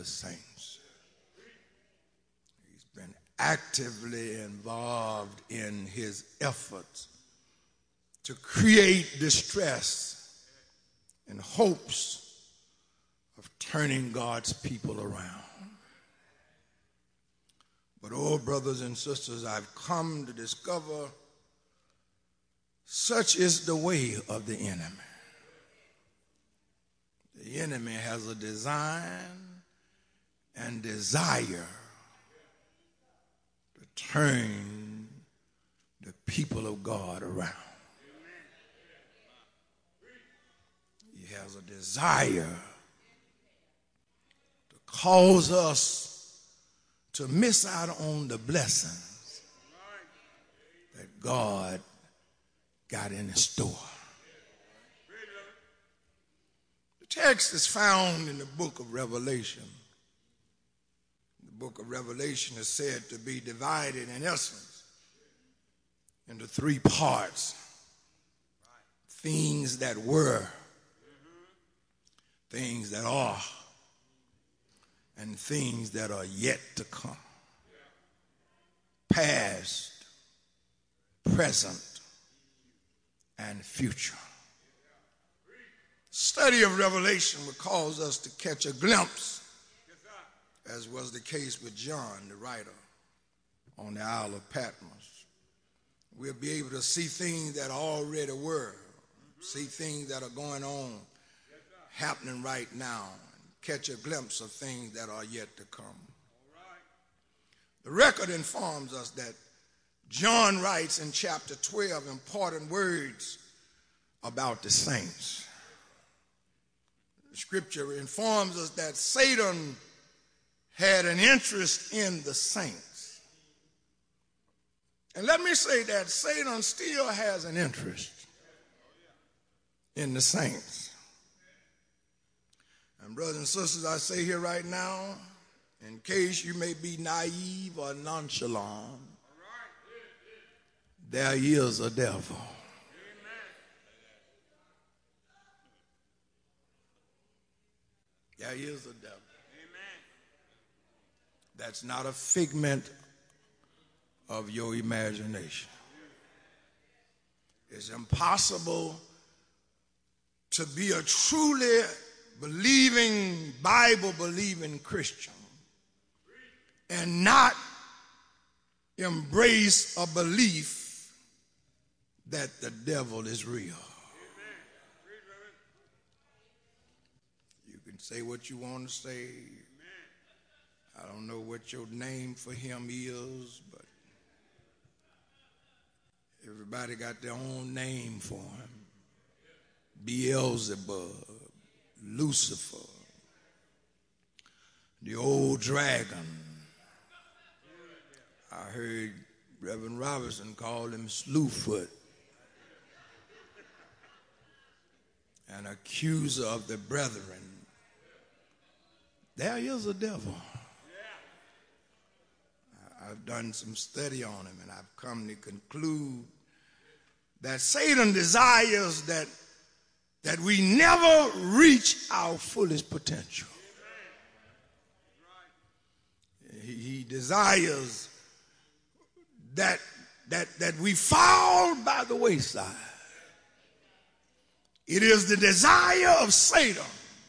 saints. He's been actively involved in his efforts to create distress and hopes of turning God's people around. But, oh, brothers and sisters, I've come to discover such is the way of the enemy. The enemy has a design and desire to turn the people of God around. He has a desire to cause us to miss out on the blessings that God got in his store. The text is found in the book of Revelation. The book of Revelation is said to be divided in essence into three parts: things that were, things that are, and things that are yet to come. Past, present, and future. Study of Revelation will cause us to catch a glimpse, as was the case with John, the writer, on the Isle of Patmos. We'll be able to see things that already were, see things that are going on, happening right now, and catch a glimpse of things that are yet to come. The record informs us that John writes in chapter 12 important words about the saints. The scripture informs us that Satan had an interest in the saints. And let me say that Satan still has an interest in the saints. And brothers and sisters, I say here right now, in case you may be naive or nonchalant, there is a devil. There is a devil. That's not a figment of your imagination. It's impossible to be a truly believing, Bible-believing Christian and not embrace a belief that the devil is real. You can say what you want to say. I don't know what your name for him is, but everybody got their own name for him. Beelzebub, Lucifer, the old dragon. I heard Reverend Robertson call him Slewfoot, an accuser of the brethren. There is a devil. I've done some study on him, and I've come to conclude that Satan desires that we never reach our fullest potential. He desires that we fall by the wayside. It is the desire of Satan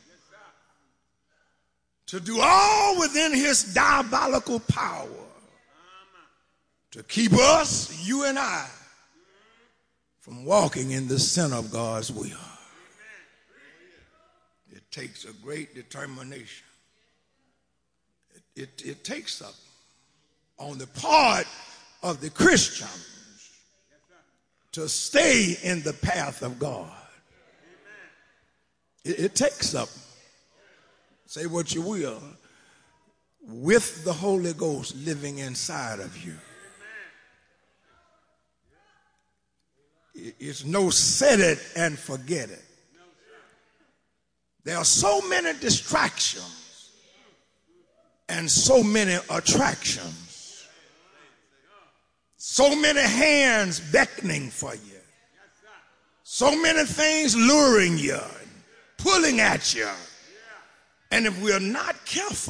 to do all within his diabolical power to keep us, you and I, from walking in the center of God's will. It takes a great determination. It takes something on the part of the Christians to stay in the path of God. It takes something. Say what you will, with the Holy Ghost living inside of you. It's no set it and forget it. There are so many distractions and so many attractions. So many hands beckoning for you. So many things luring you, pulling at you. And if we're not careful,